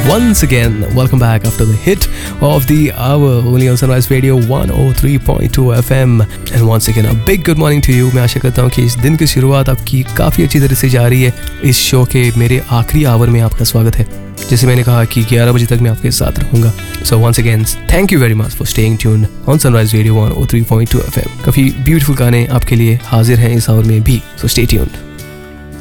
Once again, welcome back after the hit of the hour, only on Sunrise Radio 103.2 FM. And once again, a big good morning to you. मैं आशा करता हूँ कि इस दिन की शुरुआत आपकी काफ़ी अच्छी तरह से जा रही है। इस शो के मेरे आखिरी आवर में आपका स्वागत है। जैसे मैंने कहा कि 11 बजे तक मैं आपके साथ रहूँगा। So once again, thank you very much for staying tuned on Sunrise Radio 103.2 FM. काफ़ी ब्यूटीफुल गाने आपके लिए हाजिर हैं इस आवर में भी। So stay tuned.